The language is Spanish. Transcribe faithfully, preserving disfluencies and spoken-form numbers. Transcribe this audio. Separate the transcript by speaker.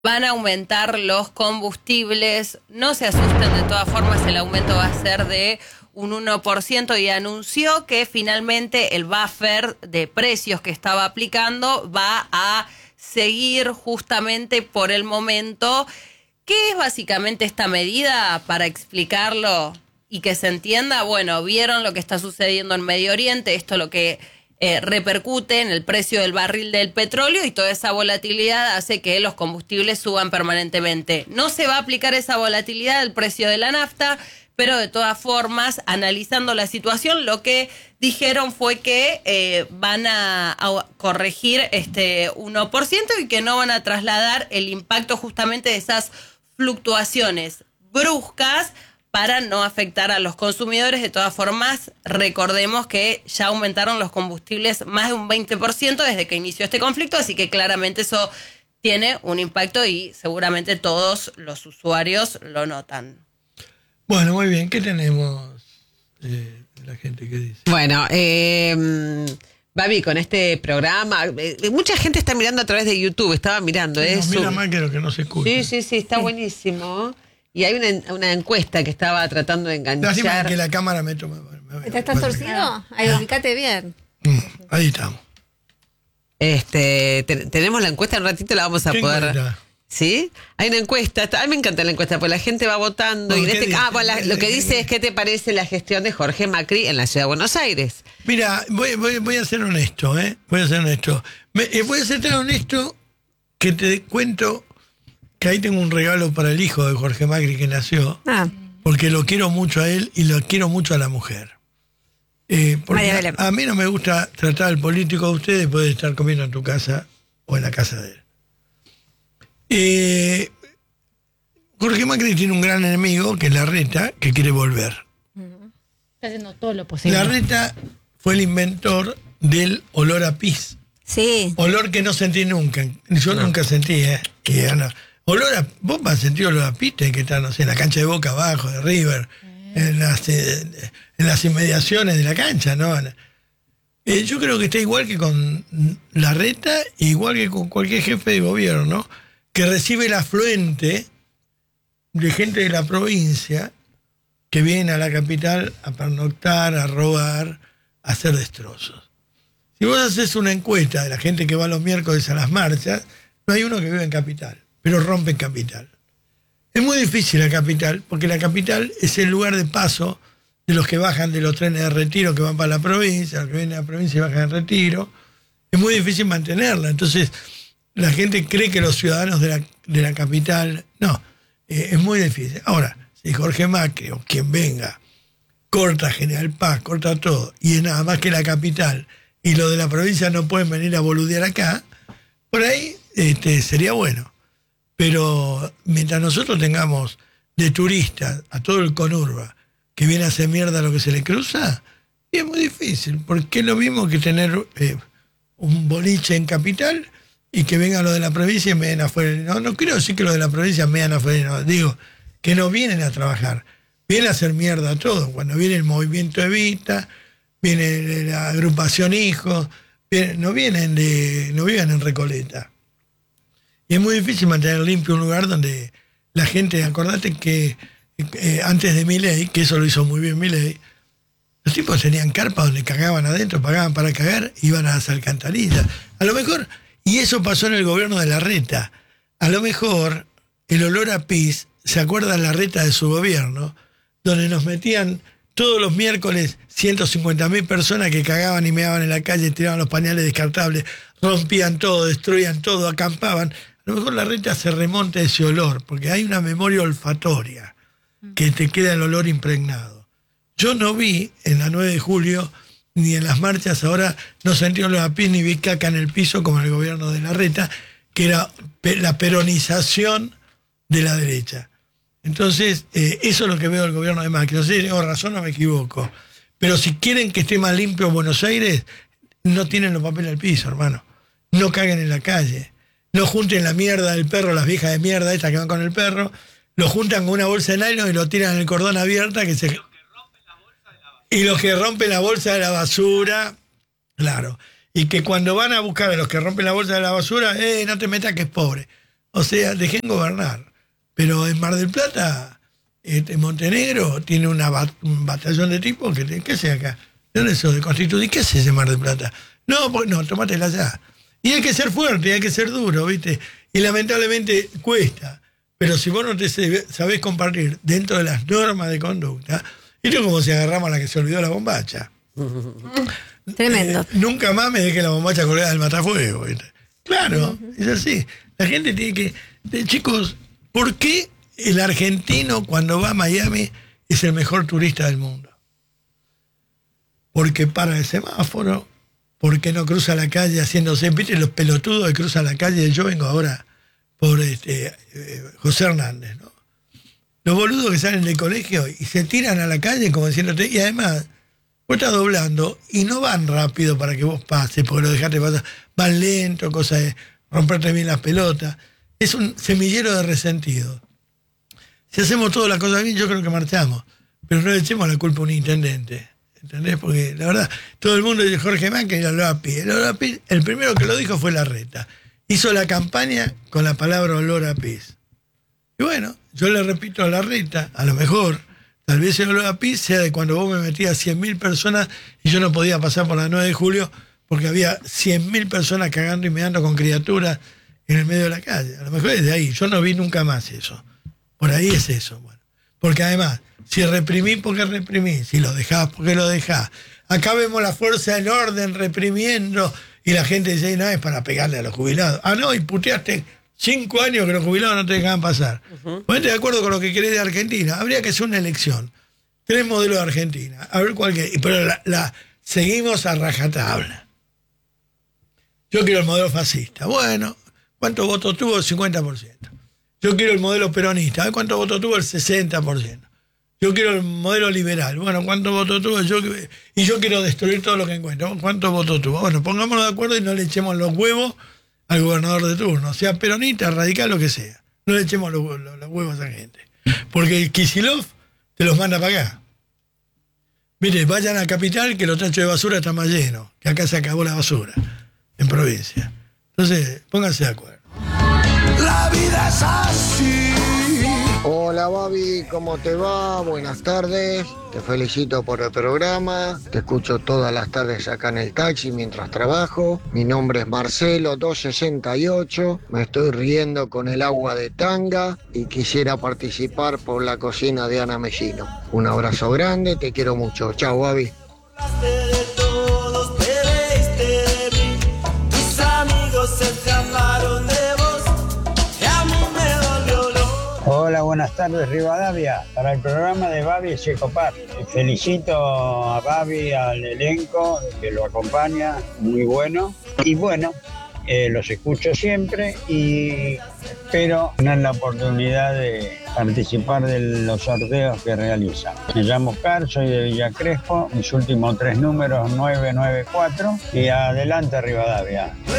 Speaker 1: van a aumentar los combustibles. No se asusten, de todas formas el aumento va a ser de un uno por ciento y anunció que finalmente el buffer de precios que estaba aplicando va a seguir justamente por el momento. ¿Qué es básicamente esta medida? Para explicarlo y que se entienda, bueno, vieron lo que está sucediendo en Medio Oriente, esto lo que eh, repercute en el precio del barril del petróleo y toda esa volatilidad hace que los combustibles suban permanentemente. No se va a aplicar esa volatilidad del precio de la nafta, pero de todas formas, analizando la situación, lo que dijeron fue que eh, van a, a corregir este uno por ciento y que no van a trasladar el impacto justamente de esas fluctuaciones bruscas para no afectar a los consumidores. De todas formas, recordemos que ya aumentaron los combustibles más de un veinte por ciento desde que inició este conflicto, así que claramente eso tiene un impacto y seguramente todos los usuarios lo notan.
Speaker 2: Bueno, muy bien. ¿Qué tenemos eh, la gente que dice?
Speaker 3: Bueno, eh, Babi, con este programa, eh, mucha gente está mirando a través de YouTube, estaba mirando
Speaker 2: eso.
Speaker 3: eso.
Speaker 2: Mira más que lo que no se escucha.
Speaker 3: Sí, sí, sí, está buenísimo. Y hay una, una encuesta que estaba tratando de enganchar.
Speaker 2: Lástima que la cámara me toma. Me,
Speaker 4: ¿Estás tan torcido? Ahí, ubicate bien.
Speaker 2: Mm, ahí estamos.
Speaker 3: Este, te, tenemos la encuesta, en un ratito la vamos a
Speaker 2: ¿Qué
Speaker 3: poder...
Speaker 2: encuesta?
Speaker 3: ¿Sí? Hay una encuesta, a mí me encanta la encuesta, porque la gente va votando. Y en este, ah, bueno, la, lo que dice es: ¿qué te parece la gestión de Jorge Macri en la ciudad de Buenos Aires?
Speaker 2: Mira, voy, voy, voy a ser honesto, ¿eh? Voy a ser honesto. Me, eh, voy a ser tan honesto que te cuento que ahí tengo un regalo para el hijo de Jorge Macri que nació,
Speaker 4: Ah.
Speaker 2: porque lo quiero mucho a él y lo quiero mucho a la mujer. Eh, porque a, a mí no me gusta tratar al político de ustedes, puede estar comiendo en tu casa o en la casa de él. Eh, Jorge Macri tiene un gran enemigo, que es Larreta, que quiere volver.
Speaker 5: Está haciendo todo lo posible.
Speaker 2: Larreta fue el inventor del olor a pis.
Speaker 4: Sí.
Speaker 2: Olor que no sentí nunca. Yo no. nunca sentí, ¿eh? Que, no. Olor a... ¿Vos has sentido olor a pis? Que está, no sé, en la cancha de Boca abajo, de River, eh. en, las, eh, en las inmediaciones de la cancha, ¿no? Eh, yo creo que está igual que con Larreta, igual que con cualquier jefe de gobierno, ¿no? Que recibe el afluente de gente de la provincia que viene a la capital a pernoctar, a robar, a hacer destrozos. Si vos haces una encuesta de la gente que va los miércoles a las marchas, no hay uno que vive en capital, pero rompe en capital. Es muy difícil la capital, porque la capital es el lugar de paso de los que bajan de los trenes de Retiro que van para la provincia, los que vienen a la provincia y bajan en Retiro. Es muy difícil mantenerla, entonces... La gente cree que los ciudadanos de la, de la capital... No, eh, es muy difícil. Ahora, si Jorge Macri o quien venga corta General Paz, corta todo, y es nada más que la capital, y los de la provincia no pueden venir a boludear acá, por ahí este, sería bueno. Pero mientras nosotros tengamos de turistas a todo el conurba que viene a hacer mierda lo que se le cruza, y es muy difícil, porque es lo mismo que tener eh, un boliche en capital... y que vengan los de la provincia y me den afuera. No, no quiero decir que los de la provincia me den afuera, no, digo que no vienen a trabajar, vienen a hacer mierda todo. Cuando viene el movimiento Evita, viene la agrupación Hijos, viene, no vienen de, no viven en Recoleta. Y es muy difícil mantener limpio un lugar donde la gente, acordate que eh, antes de Milei, que eso lo hizo muy bien Milei, los tipos tenían carpas donde cagaban adentro, pagaban para cagar, iban a las alcantarillas. A lo mejor... Y eso pasó en el gobierno de Larreta. A lo mejor el olor a pis, ¿se acuerda Larreta de su gobierno? Donde nos metían todos los miércoles ciento cincuenta mil personas que cagaban y meaban en la calle, tiraban los pañales descartables, rompían todo, destruían todo, acampaban. A lo mejor Larreta se remonta a ese olor, porque hay una memoria olfatoria que te queda el olor impregnado. Yo no vi en la nueve de julio... ni en las marchas ahora no sentí olor a pis ni vi caca en el piso como en el gobierno de Larreta, que era la peronización de la derecha. Entonces, eh, eso es lo que veo del gobierno de Macri. No sé si tengo razón o me equivoco. Pero si quieren que esté más limpio Buenos Aires, no tienen los papeles al piso, hermano. No caguen en la calle. No junten la mierda del perro, las viejas de mierda estas que van con el perro, lo juntan con una bolsa de nylon y lo tiran en el cordón abierta que se... Y los que rompen la bolsa de la basura, claro. Y que cuando van a buscar a los que rompen la bolsa de la basura, eh, no te metas que es pobre. O sea, dejen gobernar. Pero en Mar del Plata, este, Montenegro tiene una bat, un batallón de tipos que, ¿qué hace acá? ¿De dónde sos? ¿De Constitución? ¿Qué hace ese Mar del Plata? No, pues no, tómatela allá. Y hay que ser fuerte, hay que ser duro, ¿viste? Y lamentablemente cuesta. Pero si vos no te sabés compartir dentro de las normas de conducta, esto es como si agarramos a la que se olvidó la bombacha.
Speaker 4: Tremendo.
Speaker 2: Eh, nunca más me deje la bombacha colgada del matafuego, ¿viste? Claro, es así. La gente tiene que... De, chicos, ¿por qué el argentino cuando va a Miami es el mejor turista del mundo? Porque para el semáforo, porque no cruza la calle haciéndose... ¿Viste los pelotudos que cruzan la calle? Yo vengo ahora por este eh, José Hernández, ¿no? Los boludos que salen del colegio y se tiran a la calle como diciéndote... Y además, vos estás doblando y no van rápido para que vos pases, porque lo dejaste pasar. Van lento, cosa de romperte bien las pelotas. Es un semillero de resentido. Si hacemos todas las cosas bien, yo creo que marchamos. Pero no le echemos la culpa a un intendente. ¿Entendés? Porque la verdad, todo el mundo dice Jorge Macri y el olor a pis. El olor a pis, el primero que lo dijo fue Larreta. Hizo la campaña con la palabra olor a pis. Y bueno, yo le repito a Larreta, a lo mejor, tal vez el olor a pis sea de cuando vos me metías cien mil personas y yo no podía pasar por la nueve de julio porque había cien mil personas cagando y meando con criaturas en el medio de la calle. A lo mejor es de ahí. Yo no vi nunca más eso. Por ahí es eso. Bueno, porque además, si reprimí, ¿por qué reprimí? Si lo dejás, ¿por qué lo dejás? Acá vemos la fuerza del orden reprimiendo y la gente dice, no, es para pegarle a los jubilados. Ah, no, y puteaste cinco años que los jubilados no te dejaban pasar. Uh-huh. Ponete de acuerdo con lo que querés de Argentina. Habría que hacer una elección. Tres modelos de Argentina. A ver cuál que... Pero la, la seguimos a rajatabla. Yo quiero el modelo fascista. Bueno, ¿cuántos votos tuvo? El cincuenta por ciento. Yo quiero el modelo peronista. ¿Cuántos votos tuvo? El sesenta por ciento. Yo quiero el modelo liberal. Bueno, ¿cuántos votos tuvo? Yo, y yo quiero destruir todo lo que encuentro. ¿Cuántos votos tuvo? Bueno, pongámonos de acuerdo y no le echemos los huevos al gobernador de turno. Sea peronista, radical, lo que sea. No le echemos los, los, los huevos a esa gente. Porque el Kicillof te los manda para acá. Mire, vayan a Capital que los tachos de basura están más llenos. Que acá se acabó la basura. En provincia. Entonces, pónganse de acuerdo.
Speaker 6: La vida es así.
Speaker 7: Hola Babi, ¿cómo te va? Buenas tardes, te felicito por el programa, te escucho todas las tardes acá en el taxi mientras trabajo. Mi nombre es Marcelo, doscientos sesenta y ocho, me estoy riendo con el agua de tanga y quisiera participar por la cocina de Ana Mellino. Un abrazo grande, te quiero mucho, chao Babi.
Speaker 8: Hola, buenas tardes Rivadavia, para el programa de Babi Checopar. Felicito a Babi, al elenco que lo acompaña, muy bueno. Y bueno, eh, los escucho siempre y espero tener la oportunidad de participar de los sorteos que realizan. Me llamo Oscar, soy de Villa Crespo, mis últimos tres números nueve nueve cuatro y adelante Rivadavia.